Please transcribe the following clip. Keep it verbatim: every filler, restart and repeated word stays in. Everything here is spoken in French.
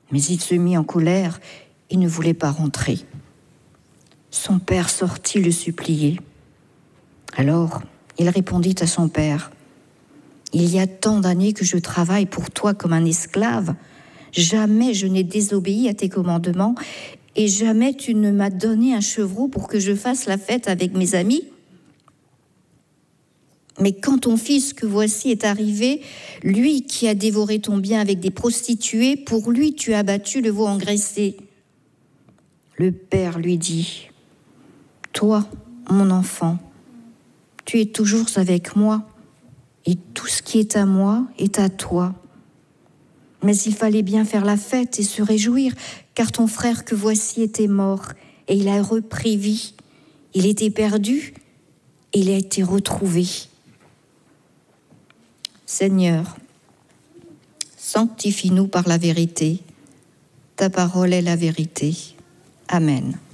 Mais il se mit en colère et ne voulait pas rentrer. Son père sortit le supplier. Alors, il répondit à son père, « Il y a tant d'années que je travaille pour toi comme un esclave. Jamais je n'ai désobéi à tes commandements et jamais tu ne m'as donné un chevreau pour que je fasse la fête avec mes amis. Mais quand ton fils que voici est arrivé, lui qui a dévoré ton bien avec des prostituées, pour lui tu as abattu le veau engraissé. » Le père lui dit, « Toi, mon enfant, tu es toujours avec moi, et tout ce qui est à moi est à toi. Mais il fallait bien faire la fête et se réjouir, car ton frère que voici était mort, et il a repris vie. Il était perdu, et il a été retrouvé. » Seigneur, sanctifie-nous par la vérité. Ta parole est la vérité. Amen.